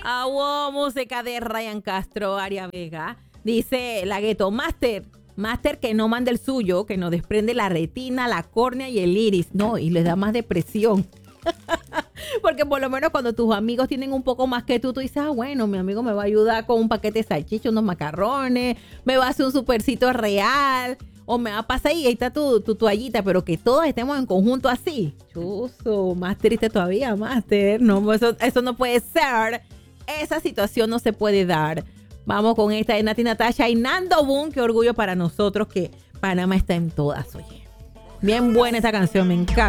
Wow, música de Ryan Castro, Aria Vega. Dice la Gueto, Master que no manda el suyo, que nos desprende la retina, la córnea y el iris. No, y les da más depresión. Porque por lo menos cuando tus amigos tienen un poco más que tú dices, bueno, mi amigo me va a ayudar con un paquete de salchicha, unos macarrones, me va a hacer un supercito real, o me va a pasar ahí está tu toallita, pero que todos estemos en conjunto así. Chuzo, más triste todavía, Master. No, eso no puede ser. Esa situación no se puede dar. Vamos con esta de Nati Natasha y Nando Boom. Qué orgullo para nosotros que Panamá está en todas, oye. Bien buena esta canción, me encanta.